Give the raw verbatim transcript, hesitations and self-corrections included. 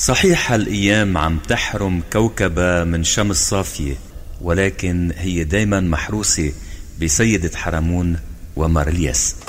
صحيح هالأيام عم تحرم كوكبة من شمس صافية، ولكن هي دايما محروسة بسيدة حرمون ومارلياس.